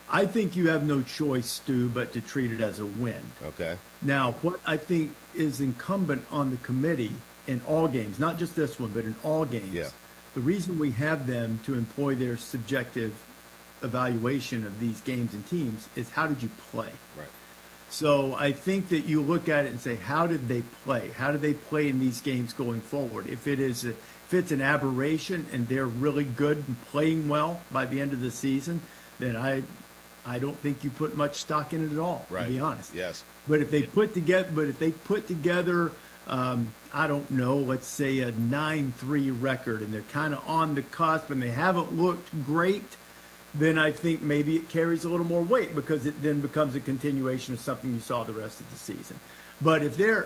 I think you have no choice, Stu, but to treat it as a win. Okay. Now, what I think is incumbent on the committee in all games, not just this one, but in all games, the reason we have them to employ their subjective evaluation of these games and teams is how did you play? Right. So I think that you look at it and say, how did they play? How do they play in these games going forward? If it's an aberration and they're really good and playing well by the end of the season, then I don't think you put much stock in it at all, to be honest. Yes. But if they put together, I don't know, let's say a 9-3 record, and they're kind of on the cusp and they haven't looked great, then I think maybe it carries a little more weight because it then becomes a continuation of something you saw the rest of the season. But if they're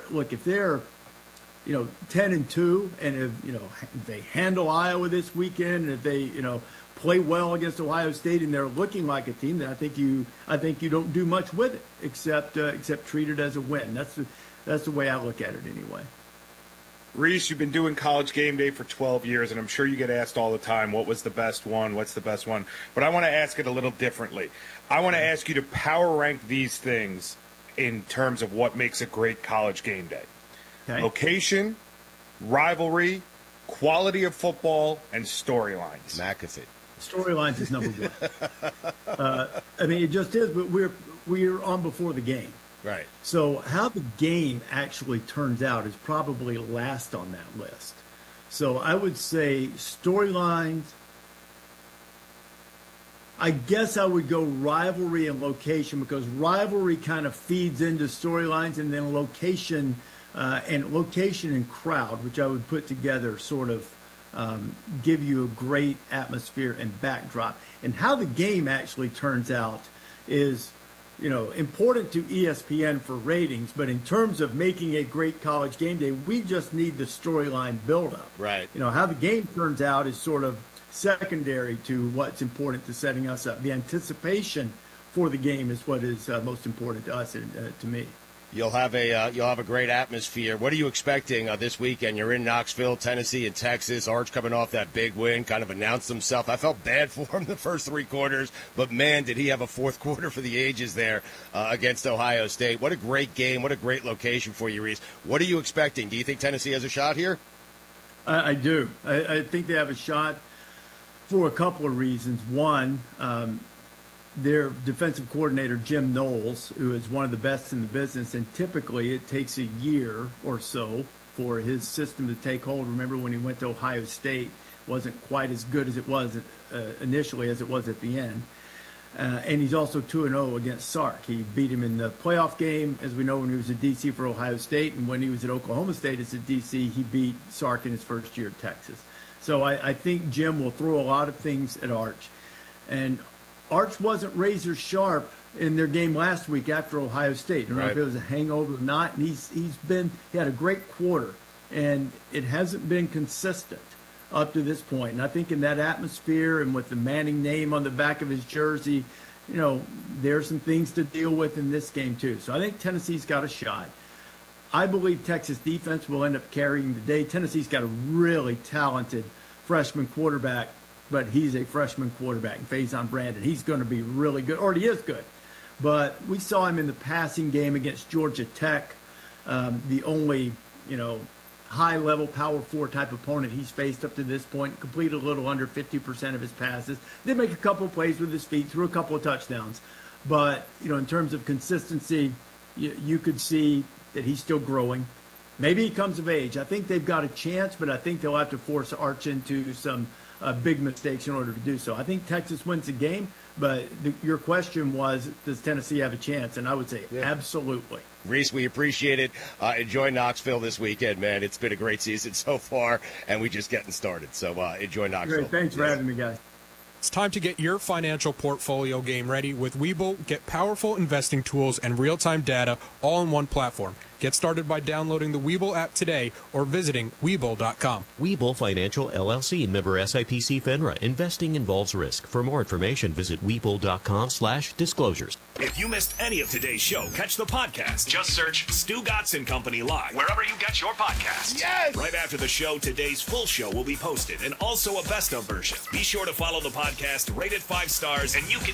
10-2, and if they handle Iowa this weekend, and if they play well against Ohio State and they're looking like a team, then I think you don't do much with it except treat it as a win. That's the way I look at it anyway. Reese, you've been doing College Game Day for 12 years, and I'm sure you get asked all the time, what was the best one, what's the best one? But I want to ask it a little differently. I want to ask you to power rank these things in terms of what makes a great College Game Day. Okay. Location, rivalry, quality of football, and storylines. McAfee. Storylines is number one. It just is, but we're on before the game. Right. So how the game actually turns out is probably last on that list. So I would say storylines. I guess I would go rivalry and location, because rivalry kind of feeds into storylines, and then location and crowd, which I would put together, sort of give you a great atmosphere and backdrop. And how the game actually turns out is important to ESPN for ratings, but in terms of making a great College Game Day, we just need the storyline buildup. Right. How the game turns out is sort of secondary to what's important to setting us up. The anticipation for the game is what is most important to us and to me. You'll have a great atmosphere. What are you expecting this weekend? You're in Knoxville, Tennessee, and Texas. Arch coming off that big win, kind of announced himself. I felt bad for him the first three quarters, but man, did he have a fourth quarter for the ages there against Ohio State. What a great game. What a great location for you, Reese. What are you expecting? Do you think Tennessee has a shot here? I do. I think they have a shot for a couple of reasons. One, their defensive coordinator, Jim Knowles, who is one of the best in the business, and typically it takes a year or so for his system to take hold. Remember when he went to Ohio State, wasn't quite as good as it was initially as it was at the end. And he's also 2-0 against Sark. He beat him in the playoff game, as we know, when he was a DC for Ohio State, and when he was at Oklahoma State as a DC, he beat Sark in his first year at Texas. So I think Jim will throw a lot of things at Arch. And Arch wasn't razor sharp in their game last week after Ohio State. I don't know if it was a hangover or not. And he had a great quarter, and it hasn't been consistent up to this point. And I think in that atmosphere and with the Manning name on the back of his jersey, there's some things to deal with in this game too. So I think Tennessee's got a shot. I believe Texas defense will end up carrying the day. Tennessee's got a really talented freshman quarterback, but he's a freshman quarterback, Faison Brandon. He's going to be really good, or he is good. But we saw him in the passing game against Georgia Tech, the only, high-level Power 4 type opponent he's faced up to this point, completed a little under 50% of his passes. Did make a couple of plays with his feet, threw a couple of touchdowns. But, in terms of consistency, you could see that he's still growing. Maybe he comes of age. I think they've got a chance, but I think they'll have to force Arch into some big mistakes in order to do so. I think Texas wins the game, but your question was, does Tennessee have a chance? And I would say absolutely. Reese, we appreciate it. Enjoy Knoxville this weekend, man. It's been a great season so far, and we're just getting started. So enjoy Knoxville. Great. Thanks for having me, guys. It's time to get your financial portfolio game ready with Webull. Get powerful investing tools and real-time data all in one platform. Get started by downloading the Webull app today or visiting Webull.com. Webull Financial LLC, member SIPC FINRA. Investing involves risk. For more information, visit Webull.com/disclosures. If you missed any of today's show, catch the podcast. Just search Stu Gotson Company Live wherever you get your podcasts. Yes! Right after the show, today's full show will be posted and also a best of version. Be sure to follow the podcast, rate it 5 stars, and you can